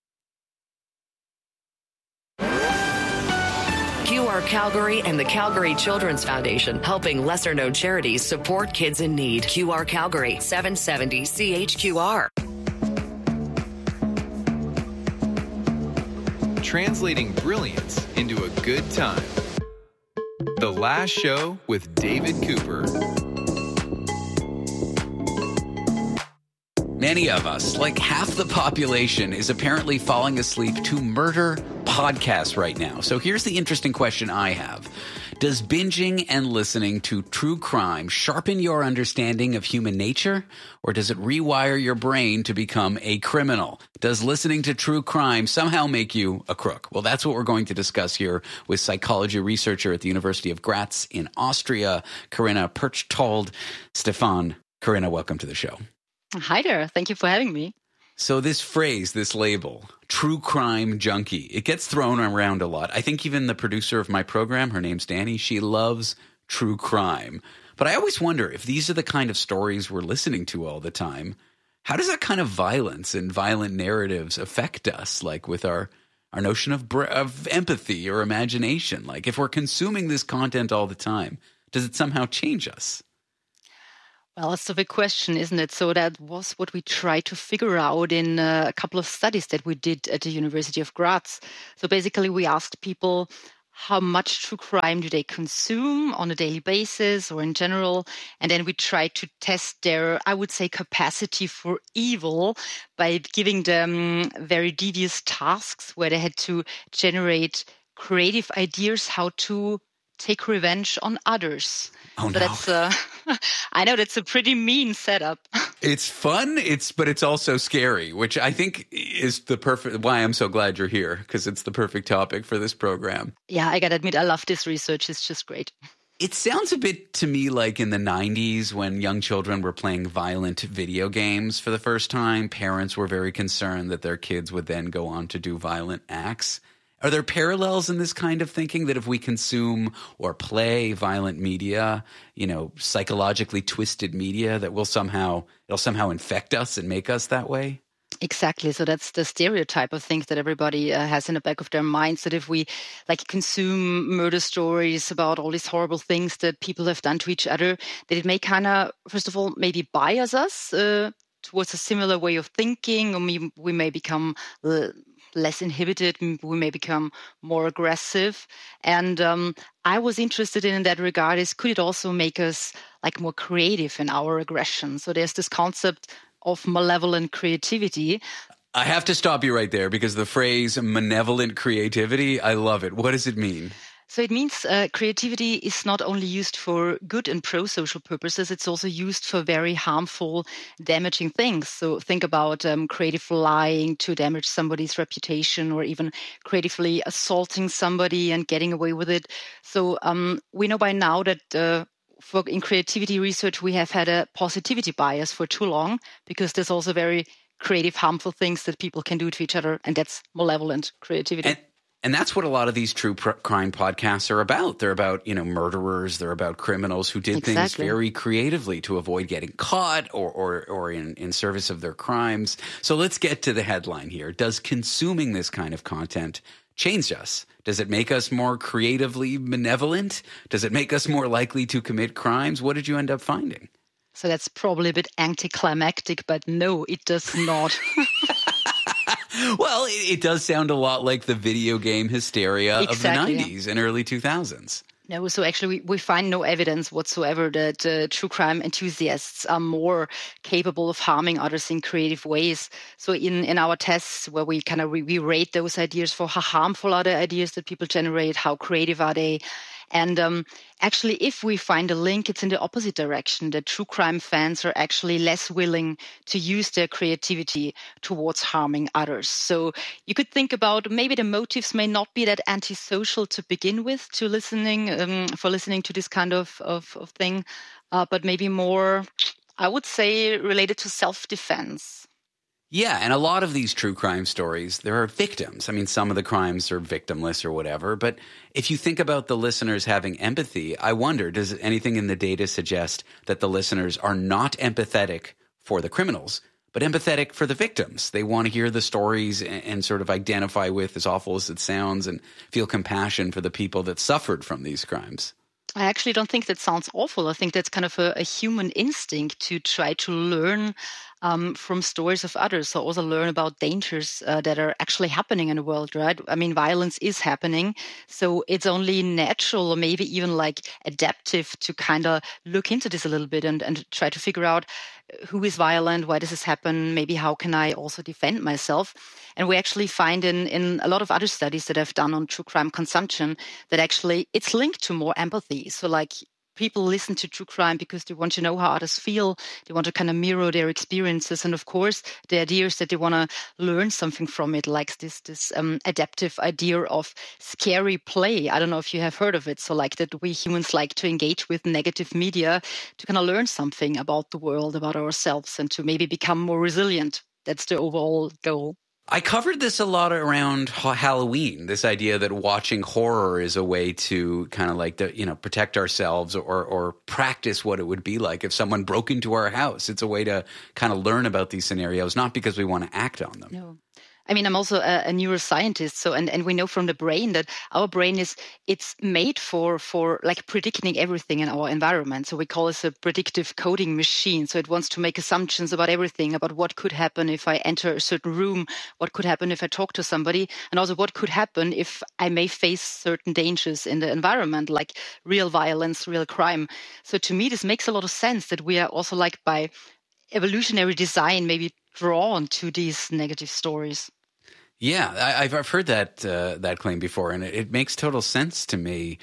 QR Calgary and the Calgary Children's Foundation, helping lesser-known charities support kids in need. QR Calgary, 770 CHQR. Translating brilliance into a good time. The Last Show with David Cooper. Many of us, like half the population, is apparently falling asleep to murder podcasts right now. So here's the interesting question I have. Does binging and listening to true crime sharpen your understanding of human nature, or does it rewire your brain to become a criminal? Does listening to true crime somehow make you a crook? Well, that's what we're going to discuss here with psychology researcher at the University of Graz in Austria, Corinna Perchtold. Stefan, Corinna, welcome to the show. Hi there. Thank you for having me. So this phrase, this label, true crime junkie, it gets thrown around a lot. I think even the producer of my program, her name's Danny, she loves true crime. But I always wonder if these are the kind of stories we're listening to all the time, how does that kind of violence and violent narratives affect us, like with our notion of empathy or imagination? Like if we're consuming this content all the time, does it somehow change us? Well, that's a big question, isn't it? So that was what we tried to figure out in a couple of studies that we did at the University of Graz. So basically, we asked people how much true crime do they consume on a daily basis or in general. And then we tried to test their, I would say, capacity for evil by giving them very devious tasks where they had to generate creative ideas how to take revenge on others. Oh, so no. That's I know that's a pretty mean setup. It's fun, but it's also scary, which I think is the perfect, why I'm so glad you're here, because it's the perfect topic for this program. Yeah, I gotta admit, I love this research. It's just great. It sounds a bit to me like in the 90s when young children were playing violent video games for the first time. Parents were very concerned that their kids would then go on to do violent acts. Are there parallels in this kind of thinking that if we consume or play violent media, psychologically twisted media, that it'll somehow infect us and make us that way? Exactly. So that's the stereotype of things that everybody has in the back of their minds, that if we consume murder stories about all these horrible things that people have done to each other, that it may kind of, first of all, maybe bias us towards a similar way of thinking, or we may become less inhibited, we may become more aggressive. And I was interested in that regard is, could it also make us more creative in our aggression? So there's this concept of malevolent creativity. I have to stop you right there because the phrase malevolent creativity, I love it. What does it mean? So it means creativity is not only used for good and pro-social purposes, it's also used for very harmful, damaging things. So think about creative lying to damage somebody's reputation, or even creatively assaulting somebody and getting away with it. So we know by now that in creativity research, we have had a positivity bias for too long, because there's also very creative, harmful things that people can do to each other, and that's malevolent creativity. And that's what a lot of these true crime podcasts are about. They're about, murderers. They're about criminals who did things very creatively to avoid getting caught or in service of their crimes. So let's get to the headline here. Does consuming this kind of content change us? Does it make us more creatively malevolent? Does it make us more likely to commit crimes? What did you end up finding? So that's probably a bit anticlimactic, but no, it does not. Well, it does sound a lot like the video game hysteria of the 90s and early 2000s. No, so actually we find no evidence whatsoever that true crime enthusiasts are more capable of harming others in creative ways. So in our tests where we we rate those ideas for how harmful are the ideas that people generate, how creative are they, and actually, if we find a link, it's in the opposite direction, that true crime fans are actually less willing to use their creativity towards harming others. So you could think about maybe the motives may not be that antisocial to begin with for listening to this kind of thing, but maybe more, I would say, related to self-defense. Yeah, and a lot of these true crime stories, there are victims. I mean, some of the crimes are victimless or whatever, but if you think about the listeners having empathy, I wonder, does anything in the data suggest that the listeners are not empathetic for the criminals, but empathetic for the victims? They want to hear the stories and sort of identify with, as awful as it sounds, and feel compassion for the people that suffered from these crimes. I actually don't think that sounds awful. I think that's kind of a human instinct to try to learn from stories of others. So also learn about dangers that are actually happening in the world, right? I mean, violence is happening. So it's only natural or maybe even like adaptive to kind of look into this a little bit and try to figure out who is violent, why does this happen, maybe how can I also defend myself. And we actually find in a lot of other studies that I've done on true crime consumption that actually it's linked to more empathy. So like people listen to true crime because they want to know how others feel. They want to kind of mirror their experiences. And of course, the idea is that they want to learn something from it, like this adaptive idea of scary play. I don't know if you have heard of it. So like that we humans like to engage with negative media to kind of learn something about the world, about ourselves, and to maybe become more resilient. That's the overall goal. I covered this a lot around Halloween, this idea that watching horror is a way to kind of like, protect ourselves or practice what it would be like if someone broke into our house. It's a way to kind of learn about these scenarios, not because we want to act on them. No. I mean, I'm also a neuroscientist, so and we know from the brain that our brain it's made for like predicting everything in our environment. So we call this a predictive coding machine. So it wants to make assumptions about everything, about what could happen if I enter a certain room, what could happen if I talk to somebody, and also what could happen if I may face certain dangers in the environment, like real violence, real crime. So to me, this makes a lot of sense that we are also like by evolutionary design maybe drawn to these negative stories. Yeah, I've heard that claim before, and it makes total sense to me.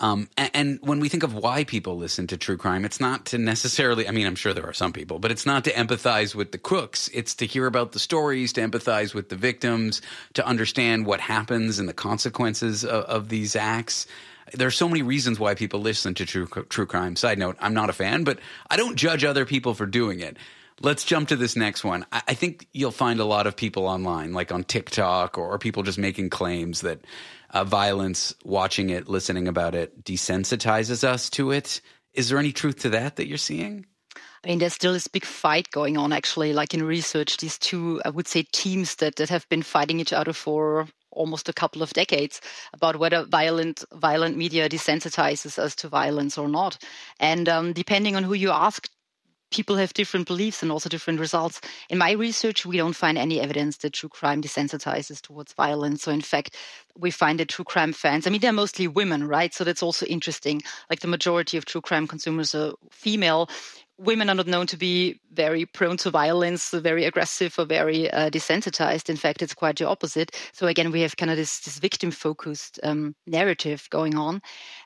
And when we think of why people listen to true crime, it's not to necessarily – I mean, I'm sure there are some people, but it's not to empathize with the crooks. It's to hear about the stories, to empathize with the victims, to understand what happens and the consequences of these acts. There are so many reasons why people listen to true crime. Side note, I'm not a fan, but I don't judge other people for doing it. Let's jump to this next one. I think you'll find a lot of people online, like on TikTok or people just making claims that violence, watching it, listening about it, desensitizes us to it. Is there any truth to that you're seeing? I mean, there's still this big fight going on, actually, like in research, these two, I would say, teams that have been fighting each other for almost a couple of decades about whether violent media desensitizes us to violence or not. And depending on who you ask, people have different beliefs and also different results. In my research, we don't find any evidence that true crime desensitizes towards violence. So in fact, we find that true crime fans, I mean, they're mostly women, right? So that's also interesting. Like the majority of true crime consumers are female. Women are not known to be very prone to violence, very aggressive or very desensitized. In fact, it's quite the opposite. So again, we have kind of this victim-focused narrative going on.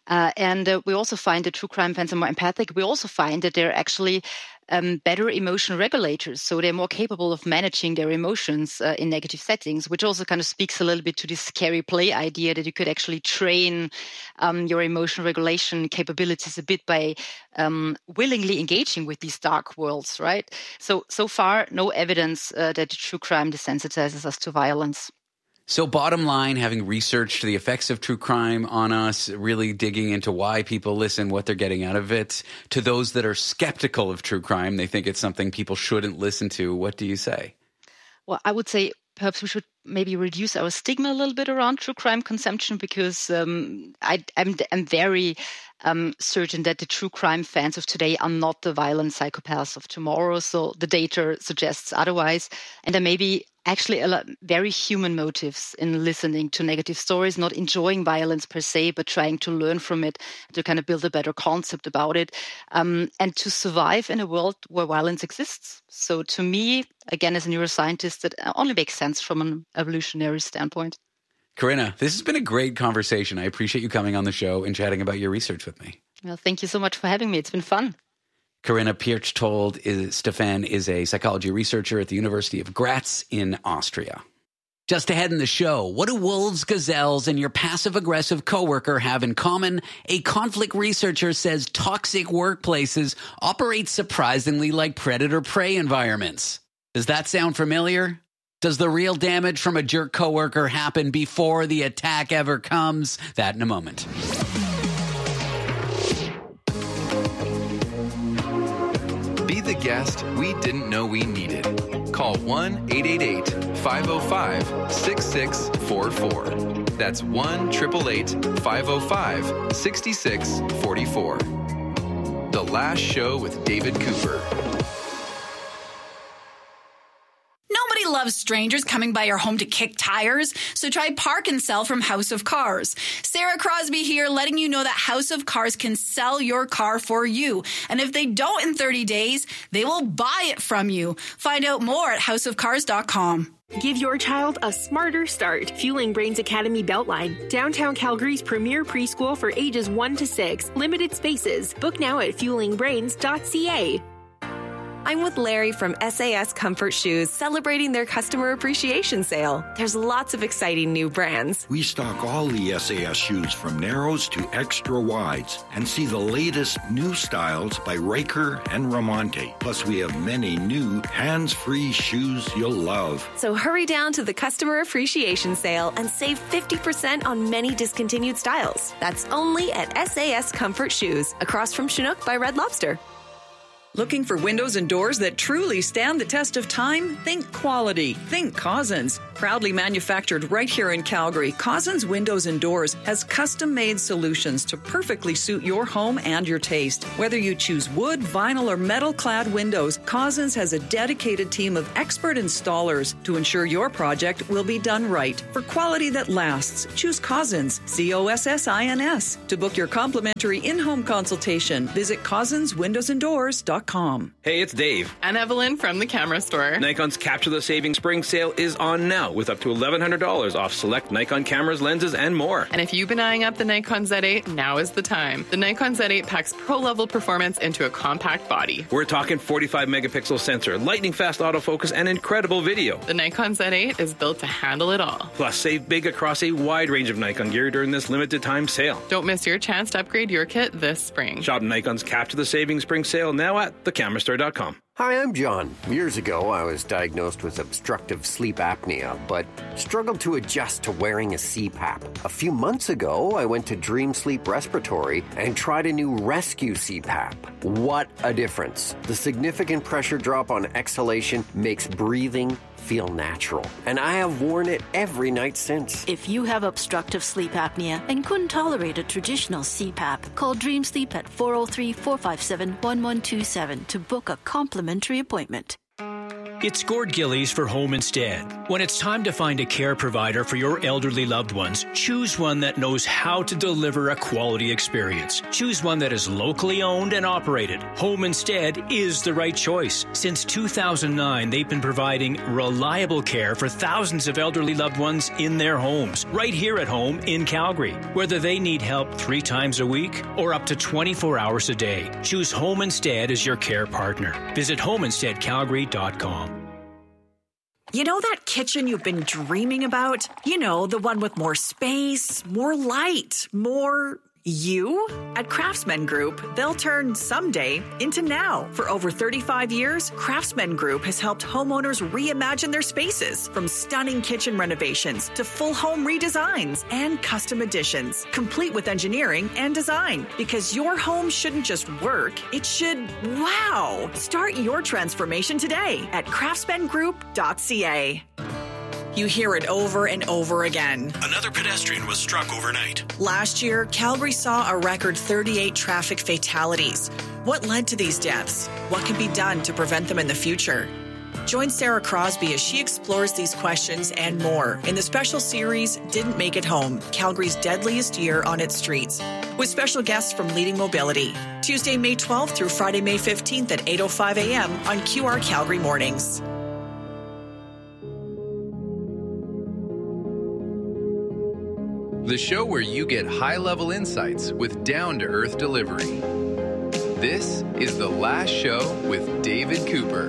And we also find that true crime fans are more empathic. We also find that they're actually better emotion regulators. So they're more capable of managing their emotions in negative settings, which also kind of speaks a little bit to this scary play idea that you could actually train your emotion regulation capabilities a bit by willingly engaging with these dark worlds, right? So far, no evidence that true crime desensitizes us to violence. So bottom line, having researched the effects of true crime on us, really digging into why people listen, what they're getting out of it, to those that are skeptical of true crime, they think it's something people shouldn't listen to. What do you say? Well, I would say perhaps we should maybe reduce our stigma a little bit around true crime consumption, because I'm very certain that the true crime fans of today are not the violent psychopaths of tomorrow. So the data suggests otherwise. And there may be actually very human motives in listening to negative stories, not enjoying violence per se, but trying to learn from it, to kind of build a better concept about it, and to survive in a world where violence exists. So to me, again, as a neuroscientist, it only makes sense from an evolutionary standpoint. Corinna, this has been a great conversation. I appreciate you coming on the show and chatting about your research with me. Well, thank you so much for having me. It's been fun. Corinna Pietsch-Stephan is a psychology researcher at the University of Graz in Austria. Just ahead in the show, what do wolves, gazelles, and your passive-aggressive coworker have in common? A conflict researcher says toxic workplaces operate surprisingly like predator-prey environments. Does that sound familiar? Does the real damage from a jerk coworker happen before the attack ever comes? That in a moment. Be the guest we didn't know we needed. Call 1-888-505-6644. That's 1-888-505-6644. The Last Show with David Cooper. love strangers coming by your home to kick tires, so try Park and Sell from House of Cars. Sarah Crosby here, letting you know that House of Cars can sell your car for you. And if they don't in 30 days, they will buy it from you. Find out more at houseofcars.com. Give your child a smarter start. Fueling Brains Academy Beltline, downtown Calgary's premier preschool for ages 1 to 6. Limited spaces. Book now at fuelingbrains.ca. I'm with Larry from SAS Comfort Shoes, celebrating their customer appreciation sale. There's lots of exciting new brands. We stock all the SAS shoes from narrows to extra wides and see the latest new styles by Riker and Ramonte. Plus, we have many new hands-free shoes you'll love. So hurry down to the customer appreciation sale and save 50% on many discontinued styles. That's only at SAS Comfort Shoes, across from Chinook by Red Lobster. Looking for windows and doors that truly stand the test of time? Think quality. Think Cousins. Proudly manufactured right here in Calgary, Cousins Windows and Doors has custom-made solutions to perfectly suit your home and your taste. Whether you choose wood, vinyl, or metal-clad windows, Cousins has a dedicated team of expert installers to ensure your project will be done right. For quality that lasts, choose Cousins, COSSINS. To book your complimentary in-home consultation, visit CousinsWindowsandDoors.com. Hey, it's Dave. And Evelyn from the camera store. Nikon's Capture the Saving Spring Sale is on now with up to $1,100 off select Nikon cameras, lenses, and more. And if you've been eyeing up the Nikon Z8, now is the time. The Nikon Z8 packs pro-level performance into a compact body. We're talking 45-megapixel sensor, lightning-fast autofocus, and incredible video. The Nikon Z8 is built to handle it all. Plus, save big across a wide range of Nikon gear during this limited-time sale. Don't miss your chance to upgrade your kit this spring. Shop Nikon's Capture the Saving Spring Sale now at thecamerastore.com. Hi, I'm John. Years ago, I was diagnosed with obstructive sleep apnea, but struggled to adjust to wearing a CPAP. A few months ago, I went to Dream Sleep Respiratory and tried a new Rescue CPAP. What a difference. The significant pressure drop on exhalation makes breathing feel natural, and I have worn it every night since. If you have obstructive sleep apnea and couldn't tolerate a traditional CPAP, call Dream Sleep at 403-457-1127 to book a complimentary appointment. It's Gord Gillies for Home Instead. When it's time to find a care provider for your elderly loved ones, choose one that knows how to deliver a quality experience. Choose one that is locally owned and operated. Home Instead is the right choice. Since 2009, they've been providing reliable care for thousands of elderly loved ones in their homes, right here at home in Calgary. Whether they need help 3 times a week or up to 24 hours a day, choose Home Instead as your care partner. Visit homeinsteadcalgary.com. You know that kitchen you've been dreaming about? You know, the one with more space, more light, more you? At Craftsman Group, they'll turn someday into now. For over 35 years, Craftsman Group has helped homeowners reimagine their spaces, from stunning kitchen renovations to full home redesigns and custom additions, complete with engineering and design. Because your home shouldn't just work, it should wow. Start your transformation today at craftsmangroup.ca. You hear it over and over again. Another pedestrian was struck overnight. Last year, Calgary saw a record 38 traffic fatalities. What led to these deaths? What can be done to prevent them in the future? Join Sarah Crosby as she explores these questions and more in the special series, Didn't Make It Home, Calgary's Deadliest Year on Its Streets, with special guests from Leading Mobility. Tuesday, May 12th through Friday, May 15th at 8:05 a.m. on QR Calgary Mornings. The show where you get high-level insights with down-to-earth delivery. This is The Last Show with David Cooper.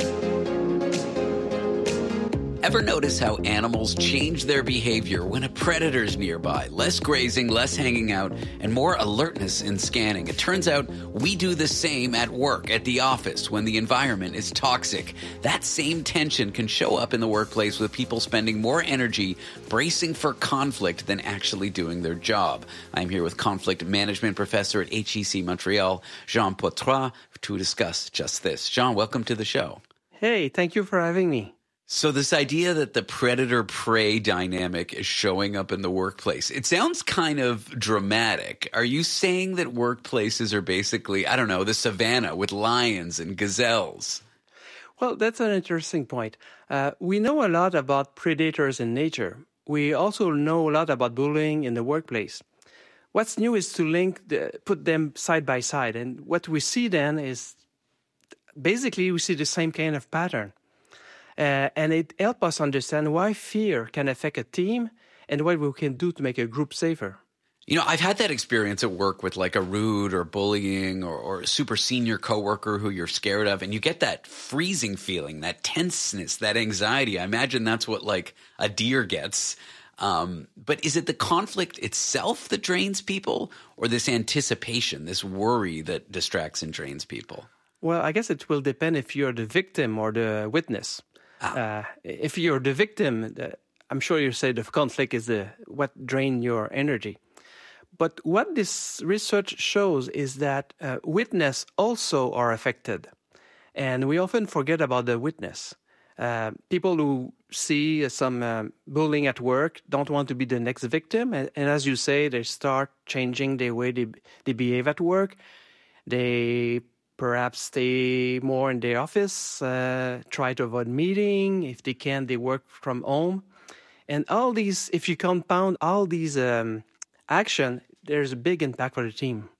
Ever notice how animals change their behavior when a predator's nearby? Less grazing, less hanging out, and more alertness in scanning. It turns out we do the same at work, at the office, when the environment is toxic. That same tension can show up in the workplace with people spending more energy bracing for conflict than actually doing their job. I'm here with conflict management professor at HEC Montreal, Jean Poitras, to discuss just this. Jean, welcome to the show. Hey, thank you for having me. So this idea that the predator-prey dynamic is showing up in the workplace, it sounds kind of dramatic. Are you saying that workplaces are basically, I don't know, the savannah with lions and gazelles? Well, that's an interesting point. We know a lot about predators in nature. We also know a lot about bullying in the workplace. What's new is to put them side by side. And what we see then is basically we see the same kind of pattern. And it helps us understand why fear can affect a team and what we can do to make a group safer. You know, I've had that experience at work with like a rude or bullying or a super senior coworker who you're scared of, and you get that freezing feeling, that tenseness, that anxiety. I imagine that's what like a deer gets. But is it the conflict itself that drains people, or this anticipation, this worry that distracts and drains people? Well, I guess it will depend if you're the victim or the witness. If you're the victim, I'm sure you say the conflict is what drains your energy. But what this research shows is that witnesses also are affected. And we often forget about the witness. People who see some bullying at work don't want to be the next victim. And as you say, they start changing the way they behave at work. They perhaps stay more in the office, try to avoid meeting. If they can, they work from home. And all these, if you compound all these action, there's a big impact for the team.